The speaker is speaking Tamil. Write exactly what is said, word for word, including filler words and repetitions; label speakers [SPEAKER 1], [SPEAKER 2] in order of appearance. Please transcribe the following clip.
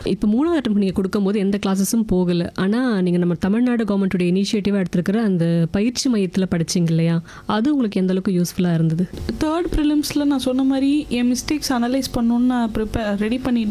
[SPEAKER 1] இப்போ மூணாவது அட்டம் நீங்கள் கொடுக்கும்போது எந்த கிளாஸஸும் போகலை, ஆனால் நீங்கள் நம்ம தமிழ்நாடு கவர்மெண்ட்டுடைய இனிஷியேட்டிவாக எடுத்துருக்கிற அந்த பயிற்சி மையத்தில் படிச்சிங்க இல்லையா, அது உங்களுக்கு எந்த அளவுக்கு யூஸ்ஃபுல்லாக இருந்தது?
[SPEAKER 2] தேர்ட் ப்ரிலிம்ஸில் நான் சொன்ன மாதிரி என் மிஸ்டேக்ஸ் அனலைஸ் பண்ணணுன்னு நான் ப்ரிப்பேர் ரெடி பண்ணிட்டேன்.